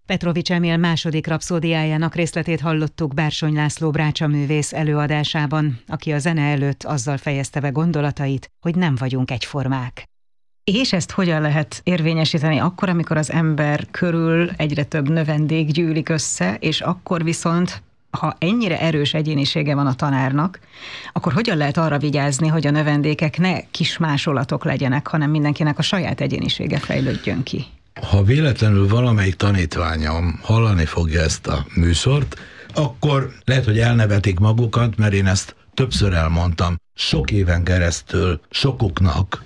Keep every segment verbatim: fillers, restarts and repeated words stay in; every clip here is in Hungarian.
Petrovics Emil második rapszódiájának részletét hallottuk Bársony László brácsaművész előadásában, aki a zene előtt azzal fejezte be gondolatait, hogy nem vagyunk egyformák. És ezt hogyan lehet érvényesíteni akkor, amikor az ember körül egyre több növendék gyűlik össze, és akkor viszont, ha ennyire erős egyénisége van a tanárnak, akkor hogyan lehet arra vigyázni, hogy a növendékek ne kis másolatok legyenek, hanem mindenkinek a saját egyénisége fejlődjön ki? Ha véletlenül valamelyik tanítványom hallani fogja ezt a műsort, akkor lehet, hogy elnevetik magukat, mert én ezt többször elmondtam sok éven keresztül sokuknak,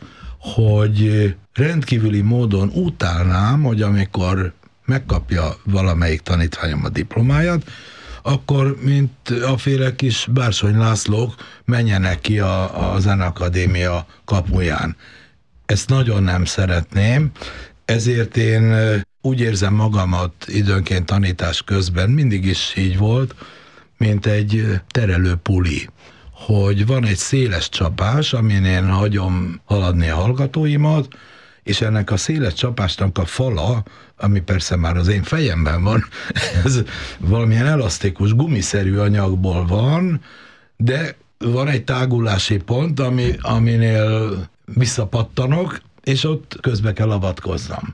hogy rendkívüli módon utálnám, hogy amikor megkapja valamelyik tanítványom a diplomáját, akkor, mint a féle kis Bársony Lászlók menjenek ki a, a Zeneakadémia kapuján. Ezt nagyon nem szeretném, ezért én úgy érzem magamat időnként tanítás közben, mindig is így volt, mint egy terelő puli, hogy van egy széles csapás, amin én hagyom haladni a hallgatóimat, és ennek a széles csapásnak a fala, ami persze már az én fejemben van, ez valamilyen elasztikus, gumiszerű anyagból van, de van egy tágulási pont, ami, aminél visszapattanok, és ott közbe kell avatkoznom.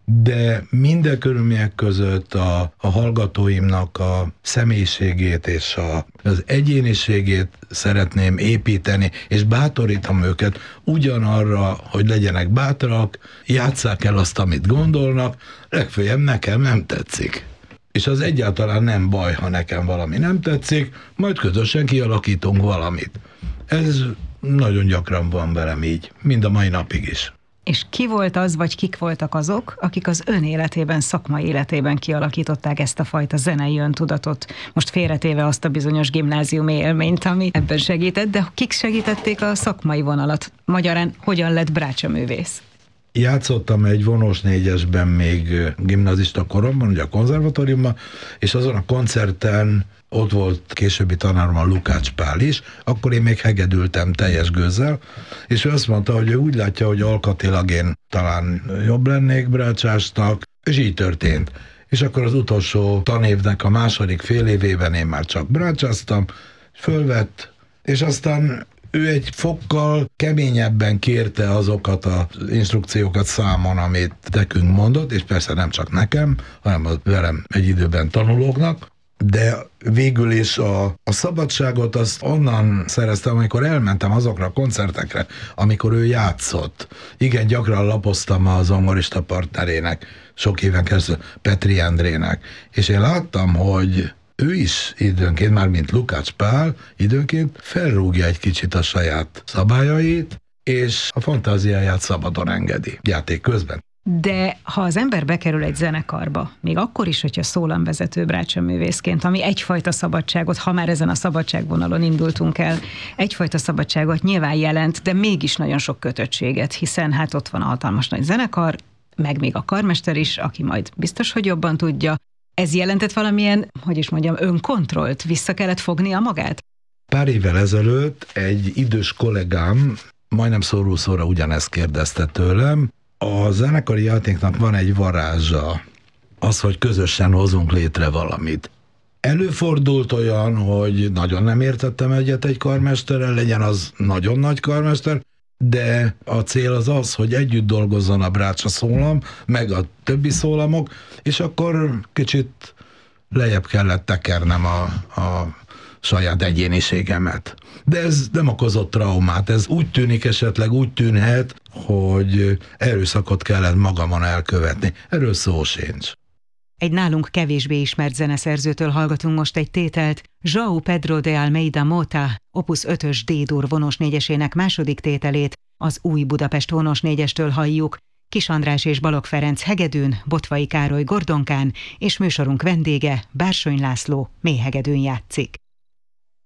De minden körülmények között a, a hallgatóimnak a személyiségét és a, az egyéniségét szeretném építeni, és bátorítom őket ugyanarra, hogy legyenek bátrak, játsszák el azt, amit gondolnak, legfeljebb nekem nem tetszik. És az egyáltalán nem baj, ha nekem valami nem tetszik, majd közösen kialakítunk valamit. Ez nagyon gyakran van velem így, mind a mai napig is. És ki volt az, vagy kik voltak azok, akik az ön életében, szakmai életében kialakították ezt a fajta zenei öntudatot? Most félretéve azt a bizonyos gimnáziumi élményt, ami ebben segített, de kik segítették a szakmai vonalat? Magyarán hogyan lett brácsaművész? Játszottam egy vonós négyesben még gimnazista koromban, ugye a konzervatóriumban, és azon a koncerten ott volt későbbi tanárom, a Lukács Pál is, akkor én még hegedültem teljes gőzzel, és ő azt mondta, hogy ő úgy látja, hogy alkatilag én talán jobb lennék brácsásnak, és így történt. És akkor az utolsó tanévnek a második fél évében én már csak brácsáztam, fölvett, és aztán ő egy fokkal keményebben kérte azokat az instrukciókat számon, amit nekünk mondott, és persze nem csak nekem, hanem a velem egy időben tanulóknak, de végül is a, a szabadságot azt onnan szereztem, amikor elmentem azokra a koncertekre, amikor ő játszott. Igen, gyakran lapoztam a zongorista partnerének, sok éven keresztül Petri Endrének, és én láttam, hogy ő is időnként, már mint Lukács Pál, időnként felrúgja egy kicsit a saját szabályait, és a fantáziáját szabadon engedi játék közben. De ha az ember bekerül egy zenekarba, még akkor is, hogyha szólamvezető brácsaművészként, ami egyfajta szabadságot, ha már ezen a szabadságvonalon indultunk el, egyfajta szabadságot nyilván jelent, de mégis nagyon sok kötöttséget, hiszen hát ott van a hatalmas nagy zenekar, meg még a karmester is, aki majd biztos, hogy jobban tudja. Ez jelentett valamilyen, hogy is mondjam, önkontrollt, vissza kellett fognia magát? Pár évvel ezelőtt egy idős kollégám majdnem szóról szóra ugyanezt kérdezte tőlem. A zenekari játéknak van egy varázsa, az, hogy közösen hozunk létre valamit. Előfordult olyan, hogy nagyon nem értettem egyet egy karmesterrel, legyen az nagyon nagy karmester, de a cél az az, hogy együtt dolgozzon a brácsa szólam, meg a többi szólamok, és akkor kicsit lejjebb kellett tekernem a, a saját egyéniségemet. De ez nem okozott traumát, ez úgy tűnik, esetleg úgy tűnhet, hogy erőszakot kellett magamon elkövetni. Erről szó sincs. Egy nálunk kevésbé ismert zeneszerzőtől hallgatunk most egy tételt, João Pedro de Almeida Mota, Opus ötös D-dur vonós négyesének második tételét, az Új Budapest vonós négyestől halljuk, Kis András és Balogh Ferenc hegedűn, Botvai Károly gordonkán, és műsorunk vendége, Bársony László mélyhegedűn játszik.